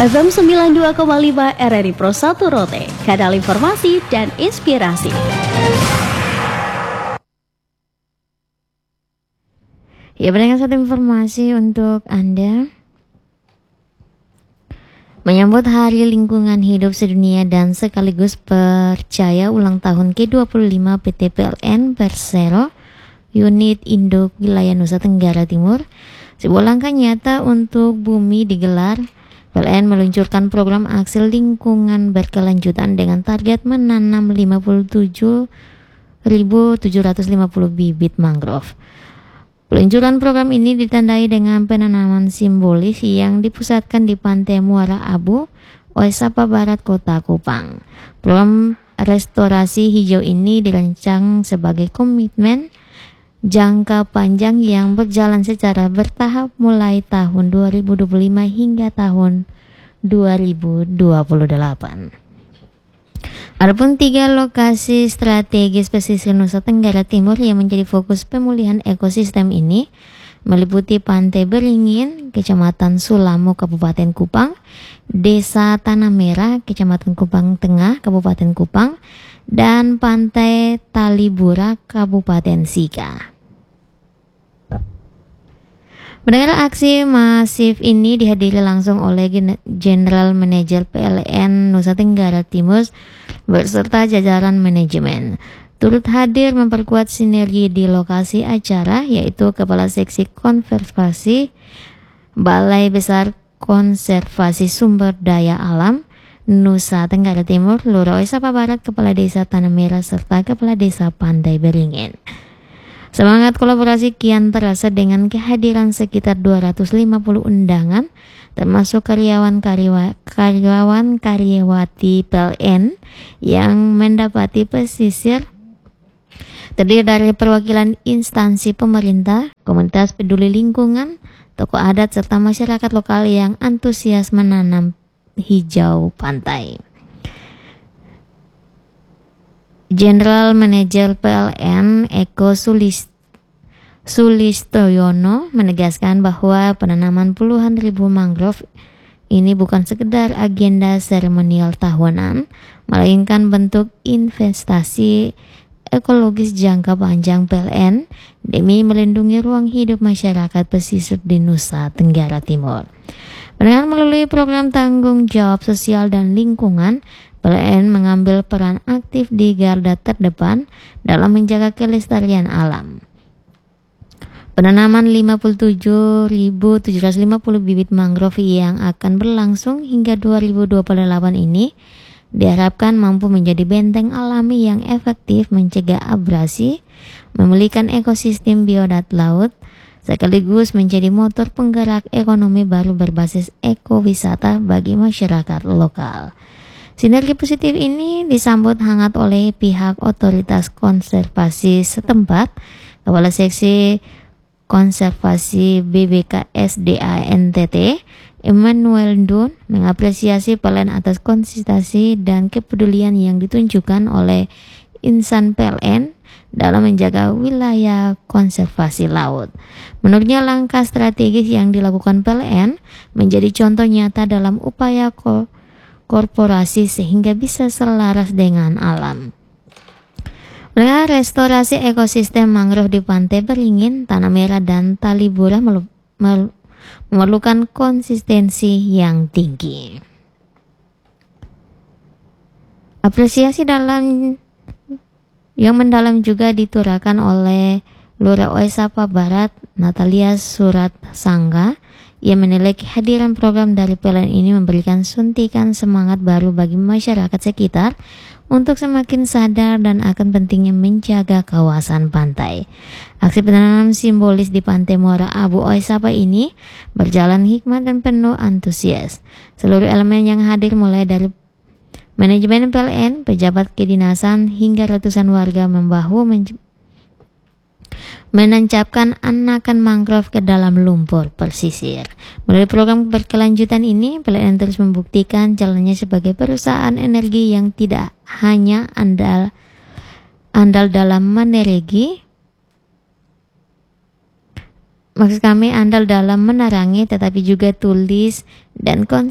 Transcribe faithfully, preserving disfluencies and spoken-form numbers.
F M sembilan puluh dua koma lima R R I Pro satu Rote, kanal informasi dan inspirasi. Ya, berikan satu informasi untuk Anda. Menyambut Hari Lingkungan Hidup Sedunia dan sekaligus percaya ulang tahun ke dua puluh lima P T P L N Persero Unit Induk Wilayah Nusa Tenggara Timur, sebuah langkah nyata untuk bumi digelar. P L N meluncurkan program aksi lingkungan berkelanjutan dengan target menanam lima puluh tujuh ribu tujuh ratus lima puluh bibit mangrove. Peluncuran program ini ditandai dengan penanaman simbolis yang dipusatkan di Pantai Muara Abu, Oesapa Barat, Kota Kupang. Program restorasi hijau ini dirancang sebagai komitmen jangka panjang yang berjalan secara bertahap mulai tahun dua ribu dua puluh lima hingga tahun dua ribu dua puluh delapan. Adapun tiga lokasi strategis pesisir Nusa Tenggara Timur yang menjadi fokus pemulihan ekosistem ini meliputi Pantai Beringin, Kecamatan Sulamo, Kabupaten Kupang, Desa Tanah Merah, Kecamatan Kupang Tengah, Kabupaten Kupang, dan Pantai Talibura, Kabupaten Sika. Mendengar aksi masif ini dihadiri langsung oleh General Manager P L N Nusa Tenggara Timur beserta jajaran manajemen. Turut hadir memperkuat sinergi di lokasi acara yaitu Kepala Seksi Konservasi Balai Besar Konservasi Sumber Daya Alam Nusa Tenggara Timur, Lurah Oesapa Barat, Kepala Desa Tanah Merah, serta Kepala Desa Pantai Beringin. Semangat kolaborasi kian terasa dengan kehadiran sekitar dua ratus lima puluh undangan, termasuk karyawan-karyawan karyawati P L N yang mendapati pesisir terdiri dari perwakilan instansi pemerintah, komunitas peduli lingkungan, tokoh adat, serta masyarakat lokal yang antusias menanam hijau pantai. General Manager P L N Eko Sulis, Sulistoyono menegaskan bahwa penanaman puluhan ribu mangrove ini bukan sekedar agenda seremonial tahunan, melainkan bentuk investasi ekologis jangka panjang P L N demi melindungi ruang hidup masyarakat pesisir di Nusa Tenggara Timur. Dengan melalui program tanggung jawab sosial dan lingkungan, P L N mengambil peran aktif di garda terdepan dalam menjaga kelestarian alam. Penanaman lima puluh tujuh ribu tujuh ratus lima puluh bibit mangrove yang akan berlangsung hingga dua ribu dua puluh delapan ini diharapkan mampu menjadi benteng alami yang efektif mencegah abrasi, memulihkan ekosistem biodat laut, sekaligus menjadi motor penggerak ekonomi baru berbasis ekowisata bagi masyarakat lokal. Sinergi positif ini disambut hangat oleh pihak otoritas konservasi setempat. Kepala Seksi Konservasi B B K S D A N T T, Emmanuel Dun, mengapresiasi P L N atas konsistensi dan kepedulian yang ditunjukkan oleh insan P L N dalam menjaga wilayah konservasi laut. Menurutnya, langkah strategis yang dilakukan P L N menjadi contoh nyata dalam upaya ko- korporasi sehingga bisa selaras dengan alam. Dengan restorasi ekosistem mangrove di Pantai Beringin, Tanah Merah, dan Talibura melu- mel- memerlukan konsistensi yang tinggi. Apresiasi dalam yang mendalam juga diturunkan oleh Lurah Oesapa Barat, Natalia Surat Sangga, yang menilai kehadiran program dari P L N ini memberikan suntikan semangat baru bagi masyarakat sekitar untuk semakin sadar dan akan pentingnya menjaga kawasan pantai. Aksi penanaman simbolis di Pantai Muara Abu Oesapa ini berjalan hikmat dan penuh antusias. Seluruh elemen yang hadir mulai dari manajemen P L N, pejabat kedinasan, hingga ratusan warga membahu men- menancapkan anakan mangrove ke dalam lumpur pesisir. Melalui program berkelanjutan ini, P L N terus membuktikan jalannya sebagai perusahaan energi yang tidak hanya andal andal dalam meneregi, maksud kami andal dalam menerangi, tetapi juga tulis dan konsisten